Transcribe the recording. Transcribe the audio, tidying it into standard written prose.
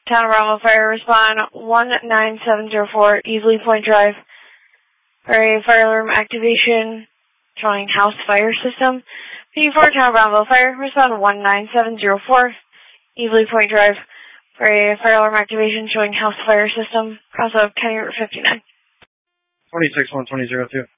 Town of Bravo Fire, respond 19704, Easley Point Drive, for a fire alarm activation showing house fire system. P4 Town of Bravo Fire, respond 19704, Easley Point Drive, for a fire alarm activation showing house fire system, cross of County Route 59. 26-120-02.